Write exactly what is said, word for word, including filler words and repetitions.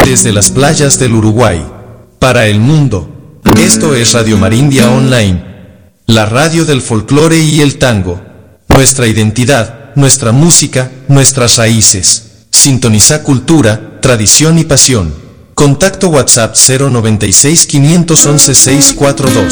desde las playas del Uruguay, para el mundo. Esto es Radio Marindia Online, la radio del folclore y el tango. Nuestra identidad, nuestra música, nuestras raíces. Sintoniza cultura, tradición y pasión. Contacto WhatsApp cero noventa y seis, quinientos once, seiscientos cuarenta y dos.